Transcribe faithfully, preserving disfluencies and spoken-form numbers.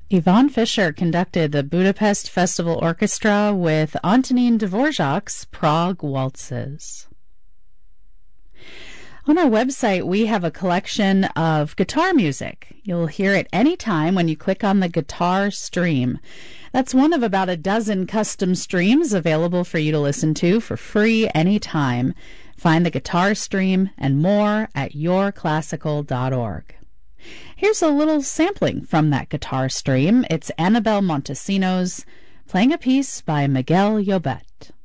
Yvonne Fisher conducted the Budapest Festival Orchestra with Antonin Dvorak's Prague Waltzes. On our website, we have a collection of guitar music. You'll hear it anytime when you click on the guitar stream. That's one of about a dozen custom streams available for you to listen to for free anytime. Find the guitar stream and more at your classical dot org. Here's a little sampling from that guitar stream. It's Annabelle Montesinos playing a piece by Miguel Llobet.